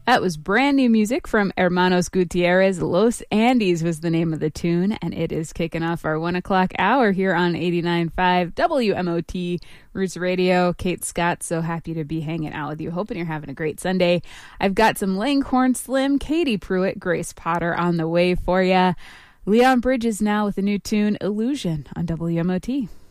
That was brand new music from Hermanos Gutierrez. Los Andes was the name of the tune, and it is kicking off our 1 o'clock hour here on 89.5 WMOT Roots Radio. Kate Scott, so happy to be hanging out with you. Hoping you're having a great Sunday. I've got some Langhorne Slim, Katie Pruitt, Grace Potter on the way for you. Leon Bridges now with a new tune, Illusion, on WMOT.